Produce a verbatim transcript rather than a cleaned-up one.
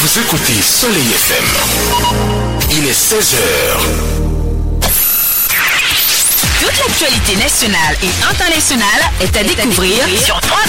Vous écoutez Soleil F M. Il est seize heures. Toute l'actualité nationale et internationale est à découvrir sur